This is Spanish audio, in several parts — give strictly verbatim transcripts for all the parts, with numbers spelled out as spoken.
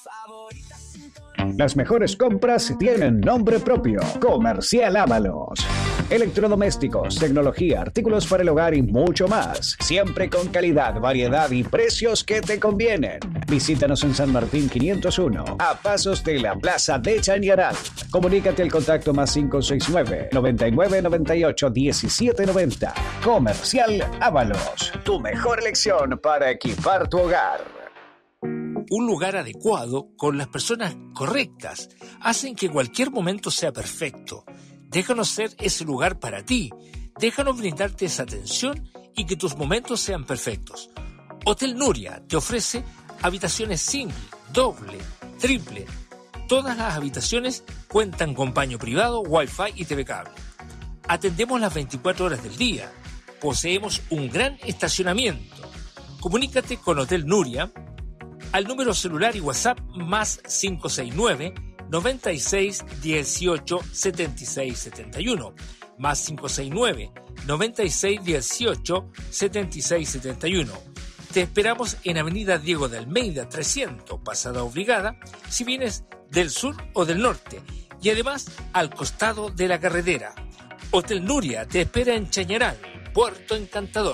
Las mejores compras tienen nombre propio. Comercial Ábalos. Electrodomésticos, tecnología, artículos para el hogar y mucho más. Siempre con calidad, variedad y precios que te convienen. Visítanos en San Martín quinientos uno, a pasos de la Plaza de Chañaral. Comunícate al contacto más cinco seis nueve, noventa y nueve, noventa y ocho, diecisiete noventa. Comercial Ábalos. Tu mejor elección para equipar tu hogar. Un lugar adecuado, con las personas correctas, hacen que cualquier momento sea perfecto. Déjanos ser ese lugar para ti. Déjanos brindarte esa atención y que tus momentos sean perfectos. Hotel Nuria te ofrece habitaciones single, doble, triple. Todas las habitaciones cuentan con baño privado, wifi y T V cable. Atendemos las veinticuatro horas del día. Poseemos un gran estacionamiento. Comunícate con Hotel Nuria al número celular y WhatsApp más cinco seis nueve, noventa y seis, dieciocho, setenta y seis setenta y uno, más cinco seis nueve, noventa y seis, dieciocho, setenta y seis setenta y uno. Te esperamos en Avenida Diego de Almeida trescientos, Pasada Obligada, si vienes del sur o del norte, y además al costado de la carretera. Hotel Nuria te espera en Chañaral, Puerto Encantador.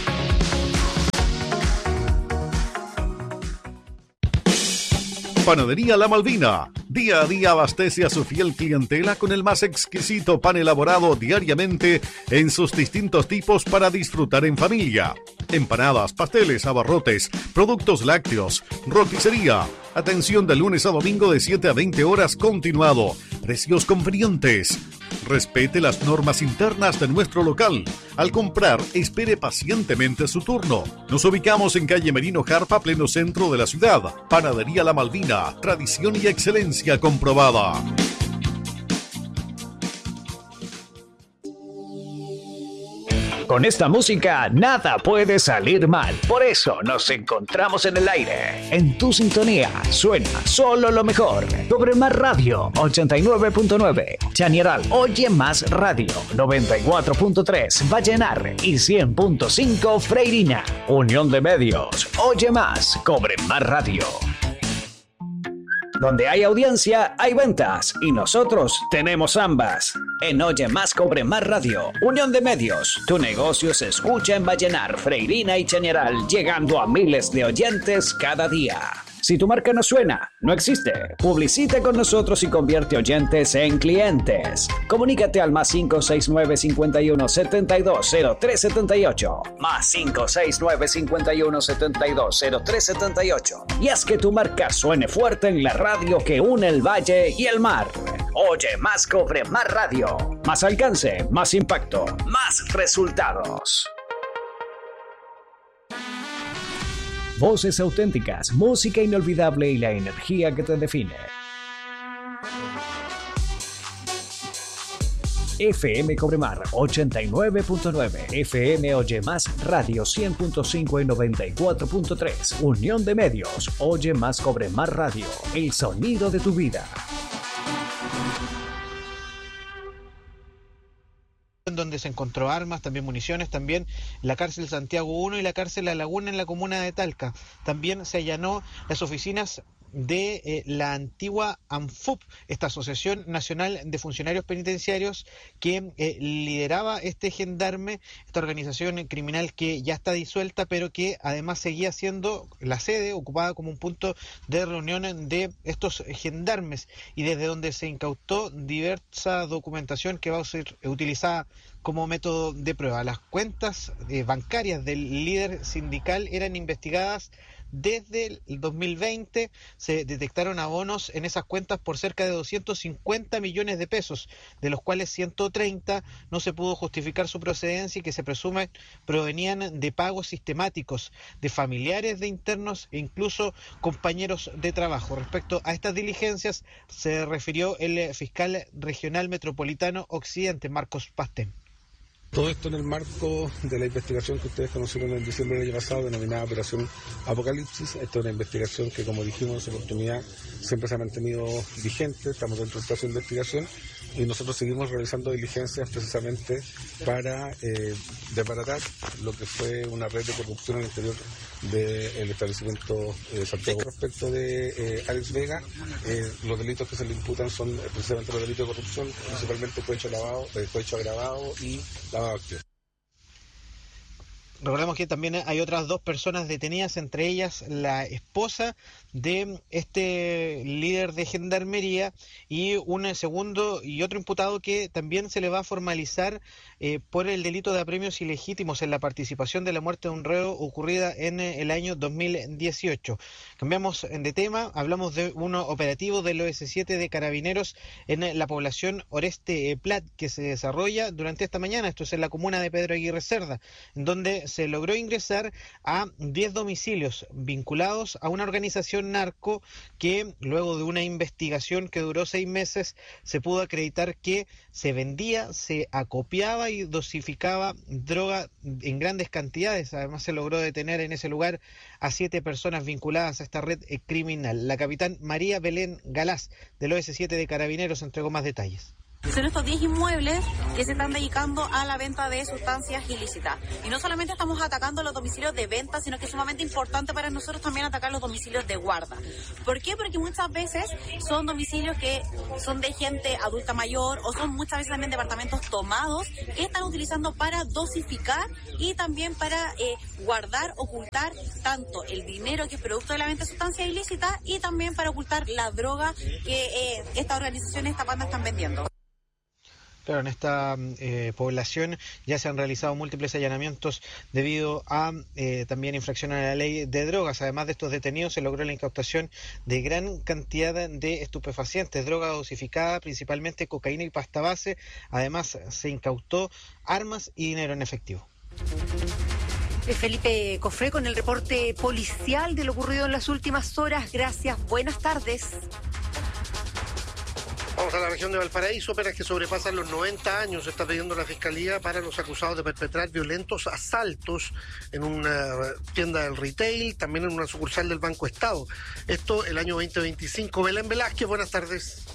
Panadería La Malvina. Día a día abastece a su fiel clientela con el más exquisito pan elaborado diariamente en sus distintos tipos para disfrutar en familia. Empanadas, pasteles, abarrotes, productos lácteos, roticería. Atención de lunes a domingo de siete a veinte horas continuado. Precios convenientes. Respete las normas internas de nuestro local. Al comprar, espere pacientemente su turno. Nos ubicamos en calle Merino Jarpa, pleno centro de la ciudad. Panadería La Malvina, tradición y excelencia comprobada. Con esta música nada puede salir mal. Por eso nos encontramos en el aire. En tu sintonía suena solo lo mejor. Cobre Más Radio ochenta y nueve punto nueve. Chañaral Oye Más Radio noventa y cuatro punto tres. Vallenar y cien punto cinco Freirina. Unión de Medios. Oye Más. Cobre Más Radio. Donde hay audiencia, hay ventas. Y nosotros tenemos ambas. En Oye Más, Cobre Más Radio, Unión de Medios. Tu negocio se escucha en Vallenar, Freirina y Chañaral, llegando a miles de oyentes cada día. Si tu marca no suena, no existe. Publicita con nosotros y convierte oyentes en clientes. Comunícate al más cinco seis nueve, cincuenta y uno, setenta y dos, cero tres setenta y ocho. Más cinco seis nueve, cincuenta y uno, setenta y dos, cero tres setenta y ocho. Y haz que tu marca suene fuerte en la radio que une el valle y el mar. Oye Más, Cobre Más Radio. Más alcance, más impacto, más resultados. Voces auténticas, música inolvidable y la energía que te define. F M Cobremar ochenta y nueve punto nueve, F M Oye Más Radio cien punto cinco y noventa y cuatro punto tres. Unión de Medios, Oye Más Cobremar Radio, el sonido de tu vida. Donde se encontró armas, también municiones, también la cárcel Santiago uno y la cárcel La Laguna en la comuna de Talca. También se allanó las oficinas de eh, la antigua ANFUP, esta Asociación Nacional de Funcionarios Penitenciarios que eh, lideraba este gendarme, esta organización criminal que ya está disuelta, pero que además seguía siendo la sede, ocupada como un punto de reunión de estos gendarmes, y desde donde se incautó diversa documentación que va a ser utilizada como método de prueba. Las cuentas eh, bancarias del líder sindical eran investigadas desde el dos mil veinte. Se detectaron abonos en esas cuentas por cerca de doscientos cincuenta millones de pesos, de los cuales ciento treinta no se pudo justificar su procedencia y que se presume provenían de pagos sistemáticos de familiares de internos e incluso compañeros de trabajo. Respecto a estas diligencias se refirió el fiscal regional metropolitano Occidente, Marcos Pastén. Todo esto en el marco de la investigación que ustedes conocieron en diciembre del año pasado, denominada Operación Apocalipsis. Esta es una investigación que, como dijimos en esa oportunidad, siempre se ha mantenido vigente. Estamos dentro del plazo de investigación y nosotros seguimos realizando diligencias precisamente para eh, desbaratar lo que fue una red de corrupción al interior del establecimiento eh, Santiago. Respecto de eh, Alex Vega, eh, los delitos que se le imputan son eh, precisamente los delitos de corrupción, principalmente cohecho lavado, eh, cohecho agravado y lavado de activos. Recordemos que también hay otras dos personas detenidas, entre ellas la esposa de este líder de gendarmería y un segundo y otro imputado que también se le va a formalizar eh, por el delito de apremios ilegítimos en la participación de la muerte de un reo ocurrida en el año dos mil dieciocho. Cambiamos de tema, hablamos de un operativo del O S siete de Carabineros en la población Oreste Plat que se desarrolla durante esta mañana, esto es en la comuna de Pedro Aguirre Cerda, en donde se logró ingresar a diez domicilios vinculados a una organización narco que luego de una investigación que duró seis meses se pudo acreditar que se vendía, se acopiaba y dosificaba droga en grandes cantidades. Además se logró detener en ese lugar a siete personas vinculadas a esta red criminal. La capitán María Belén Galás del O S siete de Carabineros entregó más detalles. Son estos diez inmuebles que se están dedicando a la venta de sustancias ilícitas. Y no solamente estamos atacando los domicilios de venta, sino que es sumamente importante para nosotros también atacar los domicilios de guarda. ¿Por qué? Porque muchas veces son domicilios que son de gente adulta mayor o son muchas veces también departamentos tomados que están utilizando para dosificar y también para eh, guardar, ocultar tanto el dinero que es producto de la venta de sustancias ilícitas y también para ocultar la droga que eh, estas organizaciones, estas bandas están vendiendo. Claro, en esta eh, población ya se han realizado múltiples allanamientos debido a eh, también infracciones a la ley de drogas. Además de estos detenidos, se logró la incautación de gran cantidad de estupefacientes, droga dosificada, principalmente cocaína y pasta base. Además, se incautó armas y dinero en efectivo. Felipe Cofré con el reporte policial de lo ocurrido en las últimas horas. Gracias, buenas tardes. Vamos a la región de Valparaíso, penas que sobrepasan los noventa años, se está pidiendo la Fiscalía para los acusados de perpetrar violentos asaltos en una tienda del retail, también en una sucursal del Banco Estado. Esto el año veinte veinticinco. Belén Velázquez, buenas tardes.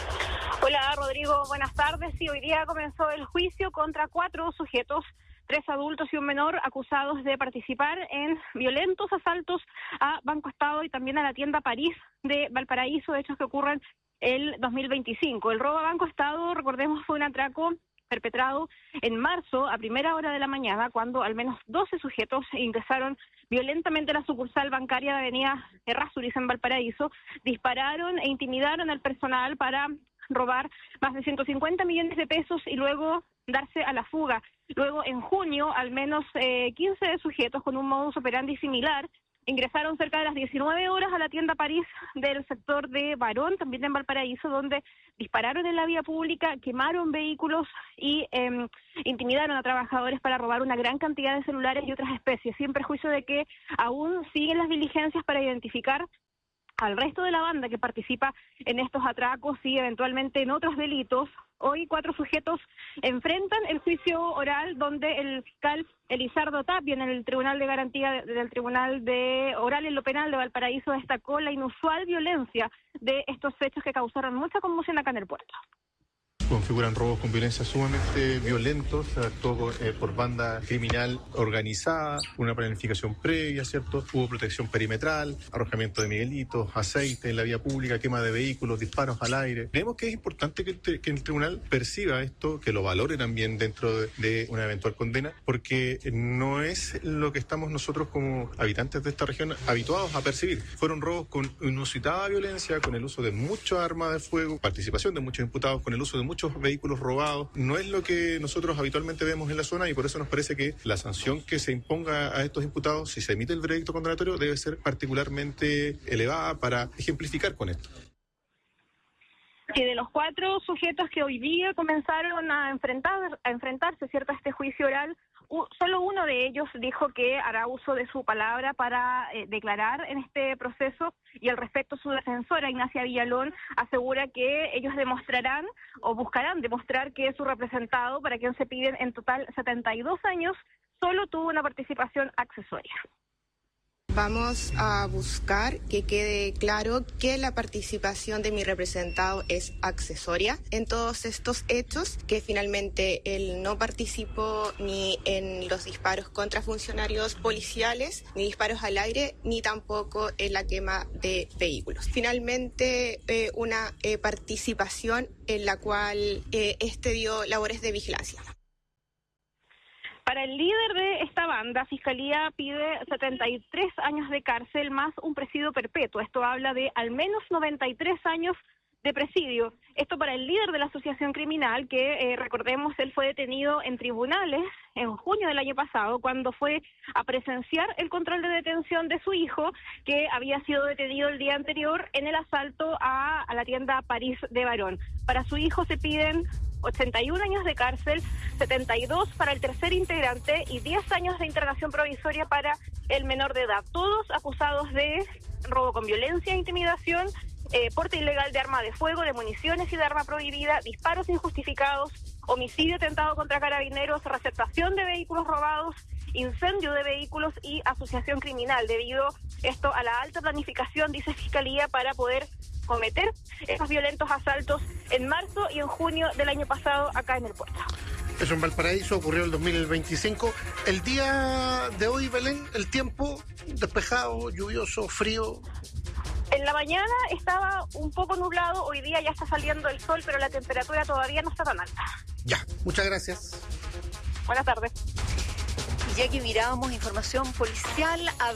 Hola Rodrigo, buenas tardes. Sí, hoy día comenzó el juicio contra cuatro sujetos, tres adultos y un menor, acusados de participar en violentos asaltos a Banco Estado y también a la tienda París de Valparaíso, hechos que ocurren el dos mil veinticinco. El robo a Banco Estado, recordemos, fue un atraco perpetrado en marzo a primera hora de la mañana, cuando al menos doce sujetos ingresaron violentamente a la sucursal bancaria de Avenida Errázuriz en Valparaíso, dispararon e intimidaron al personal para robar más de ciento cincuenta millones de pesos y luego darse a la fuga. Luego, en junio, al menos eh, quince sujetos con un modus operandi similar ingresaron cerca de las diecinueve horas a la tienda París del sector de Barón, también en Valparaíso, donde dispararon en la vía pública, quemaron vehículos y eh, intimidaron a trabajadores para robar una gran cantidad de celulares y otras especies, sin perjuicio de que aún siguen las diligencias para identificar al resto de la banda que participa en estos atracos y eventualmente en otros delitos. Hoy cuatro sujetos enfrentan el juicio oral, donde el fiscal Elizardo Tapia en el Tribunal de Garantía del Tribunal de Oral en lo Penal de Valparaíso destacó la inusual violencia de estos hechos que causaron mucha conmoción acá en el puerto. Configuran robos con violencia sumamente violentos, se actuó eh, por banda criminal organizada, una planificación previa, ¿cierto? Hubo protección perimetral, arrojamiento de miguelitos, aceite en la vía pública, quema de vehículos, disparos al aire. Creemos que es importante que, te, que el tribunal perciba esto, que lo valore también dentro de, de una eventual condena, porque no es lo que estamos nosotros como habitantes de esta región habituados a percibir. Fueron robos con inusitada violencia, con el uso de muchas armas de fuego, participación de muchos imputados, con el uso de muchos muchos vehículos robados. No es lo que nosotros habitualmente vemos en la zona y por eso nos parece que la sanción que se imponga a estos imputados, si se emite el veredicto condenatorio, debe ser particularmente elevada para ejemplificar con esto. Sí, de los cuatro sujetos que hoy día comenzaron a enfrentar a enfrentarse, ¿cierto?, a este juicio oral, uh, solo uno de ellos dijo que hará uso de su palabra para eh, declarar en este proceso, y al respecto su defensora, Ignacia Villalón, asegura que ellos demostrarán o buscarán demostrar que su representado, para quien se piden en total setenta y dos años, solo tuvo una participación accesoria. Vamos a buscar que quede claro que la participación de mi representado es accesoria en todos estos hechos, que finalmente él no participó ni en los disparos contra funcionarios policiales, ni disparos al aire, ni tampoco en la quema de vehículos. Finalmente, eh, una eh, participación en la cual eh, este dio labores de vigilancia. Para el líder de esta banda, Fiscalía pide setenta y tres años de cárcel más un presidio perpetuo. Esto habla de al menos noventa y tres años de presidio. Esto para el líder de la asociación criminal, que eh, recordemos, él fue detenido en tribunales en junio del año pasado, cuando fue a presenciar el control de detención de su hijo, que había sido detenido el día anterior en el asalto a, a la tienda París de Barón. Para su hijo se piden ochenta y un años de cárcel, setenta y dos para el tercer integrante y diez años de internación provisoria para el menor de edad. Todos acusados de robo con violencia e intimidación, eh, porte ilegal de arma de fuego, de municiones y de arma prohibida, disparos injustificados, homicidio atentado contra carabineros, receptación de vehículos robados, incendio de vehículos y asociación criminal, debido esto a la alta planificación, dice Fiscalía, para poder cometer estos violentos asaltos en marzo y en junio del año pasado acá en el puerto. Eso en Valparaíso ocurrió el dos mil veinticinco. El día de hoy, Belén, el tiempo despejado, lluvioso, frío. En la mañana estaba un poco nublado, hoy día ya está saliendo el sol, pero la temperatura todavía no está tan alta. Ya, muchas gracias. Buenas tardes. Ya que mirábamos información policial,